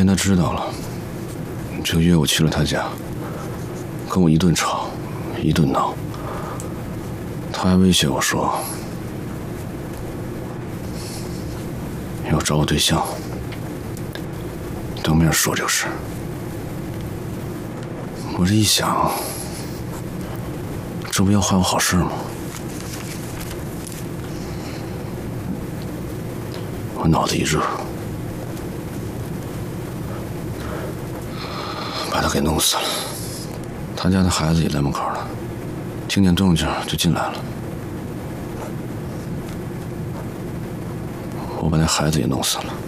天他知道了，就约我去了他家，跟我一顿吵，一顿闹。他还威胁我说，要找我对象，当面说这个事。我这一想，这不要坏我好事吗？我脑子一热，把他给弄死了。他家的孩子也在门口了，听见动静就进来了。我把那孩子也弄死了。